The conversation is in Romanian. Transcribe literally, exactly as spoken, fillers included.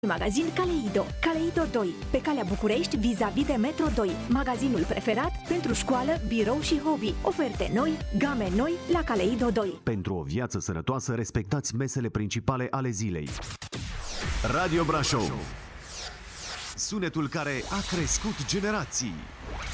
Magazin Caleido, Caleido doi, pe calea București, vis-a-vis de Metro doi. Magazinul preferat pentru școală, birou și hobby. Oferte noi, game noi la Caleido doi. Pentru o viață sănătoasă, respectați mesele principale ale zilei. Radio Brașov. Sunetul care a crescut generații.